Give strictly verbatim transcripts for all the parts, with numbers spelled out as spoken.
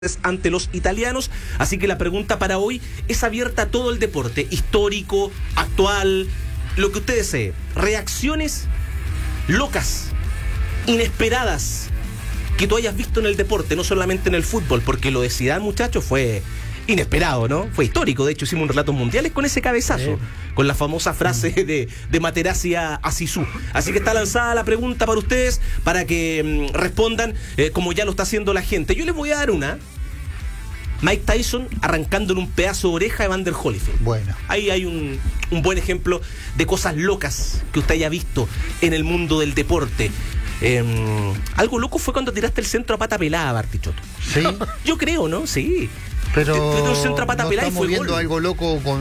ante los italianos, así que la pregunta para hoy es abierta a todo el deporte, histórico, actual, lo que usted desee. Reacciones locas, inesperadas, que tú hayas visto en el deporte, no solamente en el fútbol, porque lo de Zidane, muchachos, fue inesperado, ¿no? Fue histórico, de hecho hicimos un relatos mundiales con ese cabezazo, sí, con la famosa frase de, de Materazzi a, a Zizou. Así que está lanzada la pregunta para ustedes, para que mmm, respondan eh, como ya lo está haciendo la gente. Yo les voy a dar una. Mike Tyson arrancando en un pedazo de oreja de Evander Holyfield. Bueno. Ahí hay un, un buen ejemplo de cosas locas que usted haya visto en el mundo del deporte. Eh, algo loco fue cuando tiraste el centro a pata pelada, Bartichotto. Sí. Yo creo, ¿no? Sí. Pero el centro a pata ¿no pelada y estamos fue viendo gol. algo loco con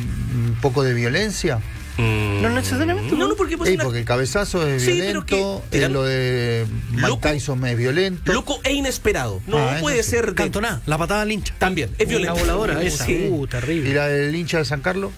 un poco de violencia? Mm. No necesariamente. No, no, porque, pues Sí, una... porque el cabezazo es Sí, violento, pero que- eh, lo de Mike Loco- Tyson es violento. Loco e inesperado. No Ah, puede eso sí. ser de... Cantona, la patada al hincha. También, es violento. Una voladora esa. Sí. Uh, ¿Y terrible. la del hincha de San Carlos?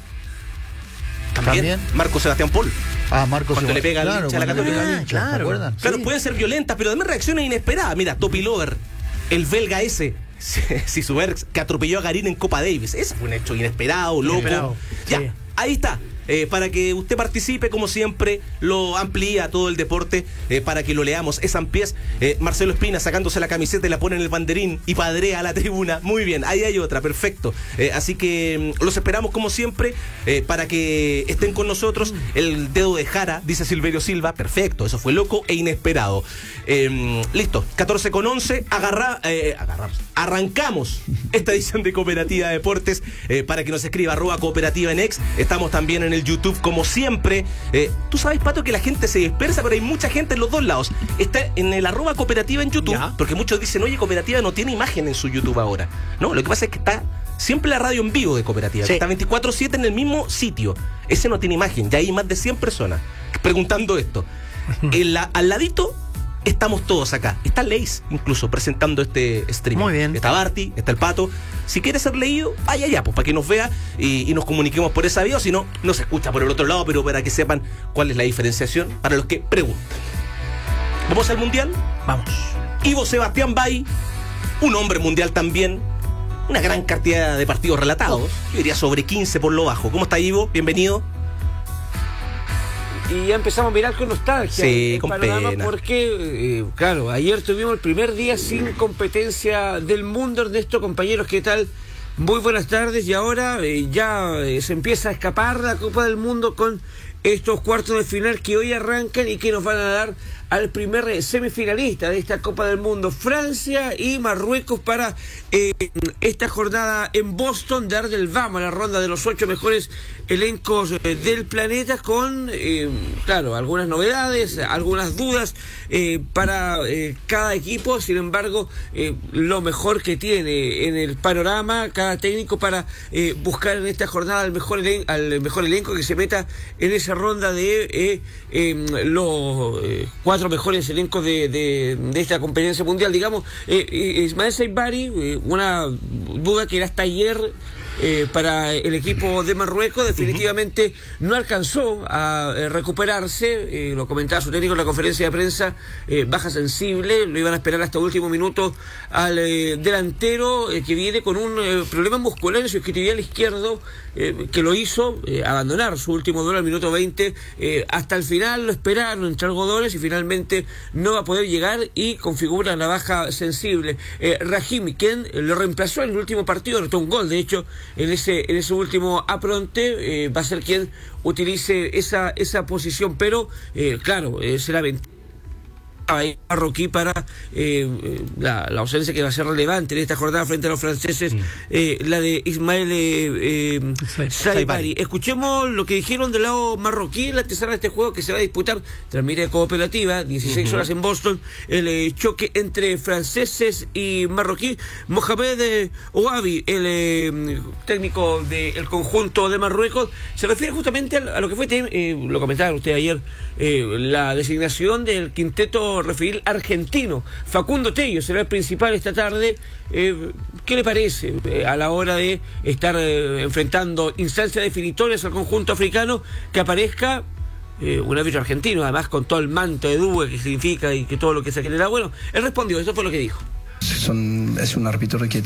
También. ¿También? Marco Sebastián Paul. Ah, Marcos Cuando le pega al claro, hincha a la cuando le pega al Católica. hincha, Ah, ¿se claro. acuerdan? Claro, Sí. pueden ser violentas, pero también reacciones inesperadas. Mira, Topi Lover, el belga ese, Sisubergs, que atropelló a Garín en Copa Davis. Ese fue un hecho inesperado, loco. Inesperado, Ya, sí. ahí está. Eh, para que usted participe, como siempre, lo amplía todo el deporte, eh, para que lo leamos. Es Ampiés, eh, Marcelo Espina sacándose la camiseta y la pone en el banderín y padrea a la tribuna. Muy bien, ahí hay otra, perfecto. Eh, así que mm, los esperamos como siempre, eh, para que estén con nosotros. El dedo de Jara, dice Silverio Silva, perfecto, eso fue loco e inesperado. Eh, listo, catorce con once, agarra, eh, agarramos, arrancamos esta edición de Cooperativa Deportes, eh, para que nos escriba arroba cooperativa en ex. Estamos también en el YouTube, como siempre. Eh, tú sabes, Pato, que la gente se dispersa, pero hay mucha gente en los dos lados. Está en el arroba cooperativa en YouTube, Ya. porque muchos dicen, oye, Cooperativa no tiene imagen en su YouTube ahora. No, lo que pasa es que está siempre la radio en vivo de Cooperativa, Sí. está veinticuatro siete en el mismo sitio. Ese no tiene imagen, ya hay más de cien personas preguntando esto. En la, al ladito estamos todos acá. Está Leis incluso presentando este streaming. Muy bien. Está Barty, está el Pato. Si quiere ser leído, vaya allá, pues para que nos vea y, y nos comuniquemos por esa vía, o si no, nos escucha por el otro lado, pero para que sepan cuál es la diferenciación para los que preguntan. ¿Vamos al Mundial? Vamos. Ivo Sebastián Bay, un hombre mundial también, una gran cantidad de partidos relatados, yo diría sobre quince por lo bajo. ¿Cómo está, Ivo? Bienvenido. Y ya empezamos a mirar con nostalgia Sí, el con panorama, pena. porque, eh, claro, ayer tuvimos el primer día sin competencia del mundo. Ernesto, compañeros, ¿qué tal? Muy buenas tardes. Y ahora eh, ya eh, se empieza a escapar la Copa del Mundo con estos cuartos de final que hoy arrancan y que nos van a dar al primer eh, semifinalista de esta Copa del Mundo, Francia y Marruecos, para eh, esta jornada en Boston, dar del vamos a la ronda de los ocho mejores elencos eh, del planeta, con, eh, claro, algunas novedades, algunas dudas eh, para eh, cada equipo. Sin embargo, eh, lo mejor que tiene en el panorama cada técnico para eh, buscar en esta jornada al mejor, elen- al mejor elenco que se meta en esa ronda de eh, eh, los eh, cuatro mejores elencos de, de, de esta competencia mundial, digamos. eh, eh, Ismael Saibari, eh, una duda que era hasta ayer eh, para el equipo de Marruecos, definitivamente no alcanzó a eh, recuperarse. Eh, lo comentaba su técnico en la conferencia de prensa, eh, baja sensible, lo iban a esperar hasta último minuto al eh, delantero, eh, que viene con un eh, problema muscular en su isquiotibial izquierdo, eh, que lo hizo eh, abandonar su último duelo al minuto veinte. Eh, hasta el final lo esperaron entre algodones y finalmente no va a poder llegar y configura la baja sensible. eh, Rahimi, quien lo reemplazó en el último partido, anotó un gol de hecho en ese en ese último apronte, eh, va a ser quien utilice esa esa posición, pero eh, claro, eh, será ventaja ahí marroquí para eh, la, la ausencia que va a ser relevante en esta jornada frente a los franceses, mm. eh, la de Ismael eh, eh, Saibari. Escuchemos lo que dijeron del lado marroquí en la antesala de este juego que se va a disputar, transmite Cooperativa, dieciséis uh-huh. horas en Boston, el eh, choque entre franceses y marroquí. Mohamed eh, Ouabi, el eh, técnico del conjunto de Marruecos, se refiere justamente a, a lo que fue, eh, lo comentaron ustedes ayer, eh, la designación del quinteto referir argentino. Facundo Tello será el principal esta tarde. Eh, ¿Qué le parece eh, a la hora de estar eh, enfrentando instancias definitorias al conjunto africano, que aparezca eh, un árbitro argentino, además con todo el manto de Dube que significa y que todo lo que se genera? Bueno, él respondió, eso fue lo que dijo. Son, es un árbitro que